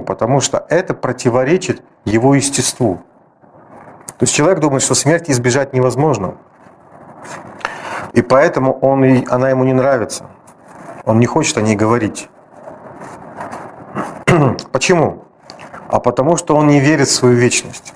Потому что это противоречит его естеству. То есть человек думает, что смерти избежать невозможно. И поэтому она ему не нравится. Он не хочет о ней говорить. Почему? А потому что он не верит в свою вечность.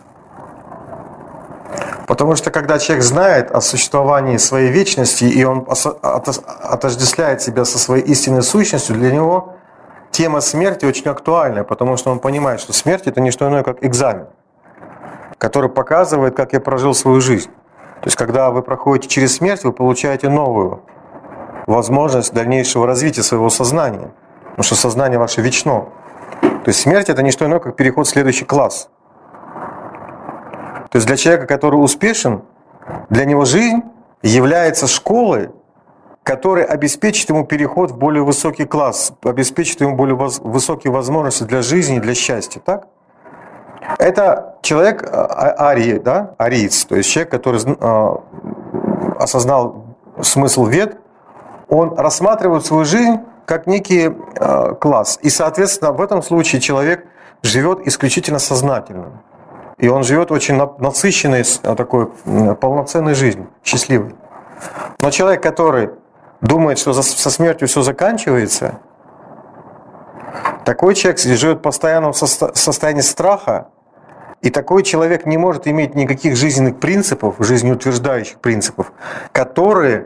Потому что когда человек знает о существовании своей вечности, и он отождествляет себя со своей истинной сущностью, для него тема смерти очень актуальна, потому что он понимает, что смерть — это не что иное, как экзамен, который показывает, как я прожил свою жизнь. То есть, когда вы проходите через смерть, вы получаете новую возможность дальнейшего развития своего сознания, потому что сознание ваше вечно. То есть смерть — это не что иное, как переход в следующий класс. То есть для человека, который успешен, для него жизнь является школой, которая обеспечит ему переход в более высокий класс, обеспечит ему более высокие возможности для жизни и для счастья. Так? Это человек арий, да? Ариец, то есть человек, который осознал смысл вед, он рассматривает свою жизнь как некий класс. И, соответственно, в этом случае человек живет исключительно сознательно. И он живет очень насыщенной, такой полноценной жизнью, счастливой. Но человек, который думает, что со смертью все заканчивается, такой человек живет в постоянном состоянии страха, и такой человек не может иметь никаких жизненных принципов, жизнеутверждающих принципов, которые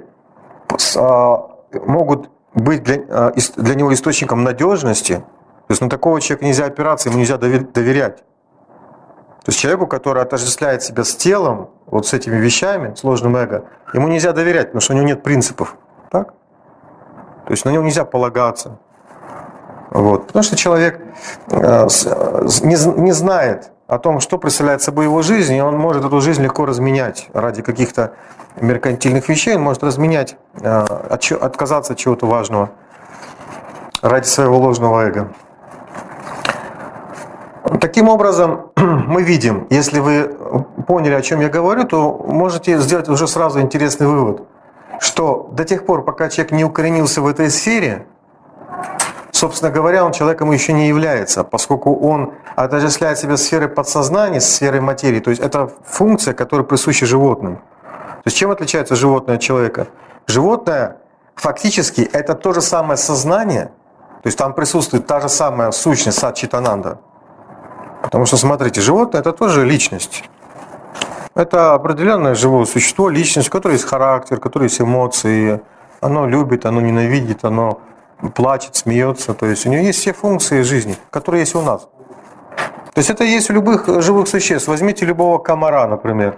могут быть для него источником надежности. То есть на такого человека нельзя опираться, ему нельзя доверять. То есть человеку, который отождествляет себя с телом, вот с этими вещами, сложным эго, ему нельзя доверять, потому что у него нет принципов. Так? То есть на него нельзя полагаться. Вот. Потому что человек не знает о том, что представляет собой его жизнь, и он может эту жизнь легко разменять ради каких-то меркантильных вещей, он может разменять, отказаться от чего-то важного ради своего ложного эго. Таким образом, мы видим, если вы поняли, о чем я говорю, то можете сделать уже сразу интересный вывод, что до тех пор, пока человек не укоренился в этой сфере, собственно говоря, он человеком еще не является, поскольку он отождествляет себя сферой подсознания, сферой материи. То есть это функция, которая присуща животным. То есть чем отличается животное от человека? Животное фактически это то же самое сознание, то есть там присутствует та же самая сущность Сат-Чит-Ананда. Потому что, смотрите, животное — это тоже личность. Это определенное живое существо, личность, у которой есть характер, у которой есть эмоции. Оно любит, оно ненавидит, оно плачет, смеется. То есть у него есть все функции жизни, которые есть у нас. То есть это есть у любых живых существ. Возьмите любого комара, например.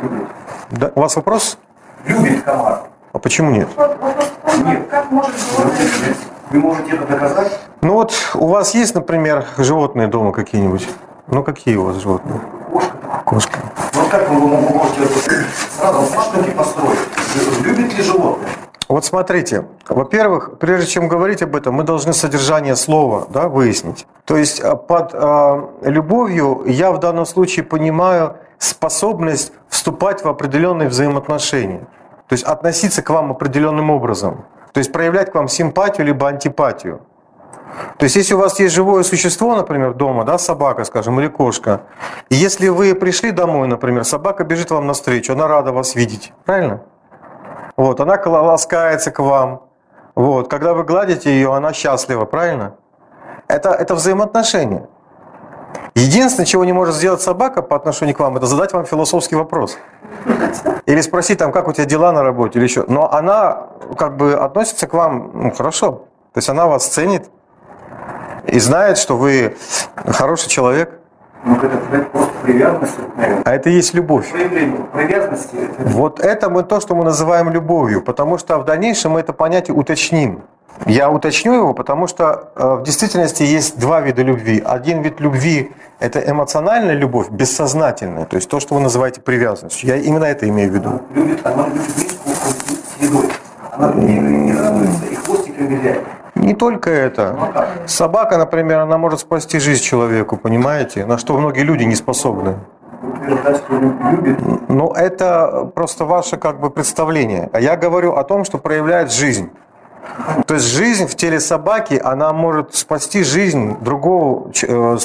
Да, у вас вопрос? Любит комар. А почему нет? Нет. Как может быть? Вы можете это доказать? Ну вот у вас есть, например, животные дома какие-нибудь? Ну какие у вас животные? Кошка. Кошка. Ну как вы можете сразу что-то построить? Любит ли животное? Вот смотрите, во-первых, прежде чем говорить об этом, мы должны содержание слова, да, выяснить. То есть под любовью я в данном случае понимаю способность вступать в определенные взаимоотношения. То есть относиться к вам определенным образом. То есть проявлять к вам симпатию либо антипатию. То есть если у вас есть живое существо, например, дома, да, собака, скажем, или кошка, и если вы пришли домой, например, собака бежит вам навстречу, она рада вас видеть, правильно? Вот, она ласкается к вам. Вот, когда вы гладите ее, она счастлива, правильно? Это взаимоотношения. Единственное, чего не может сделать собака по отношению к вам, это задать вам философский вопрос. Или спросить, там, как у тебя дела на работе, или еще. Но она как бы относится к вам хорошо. То есть она вас ценит и знает, что вы хороший человек. Ну, это просто привязанность, наверное. А это и есть любовь. Проявление привязанности. Вот это то, что мы называем любовью, потому что в дальнейшем мы это понятие уточним. Я уточню его, потому что в действительности есть два вида любви. Один вид любви – это эмоциональная любовь, бессознательная, то есть то, что вы называете привязанностью. Я именно это имею в виду. Она любит миску с едой. Она не радуется и хвостиком виляет. Не только это. Собака, например, она может спасти жизнь человеку, понимаете? На что многие люди не способны. Но это просто ваше как бы представление. А я говорю о том, что проявляет жизнь. То есть жизнь в теле собаки, она может спасти жизнь другого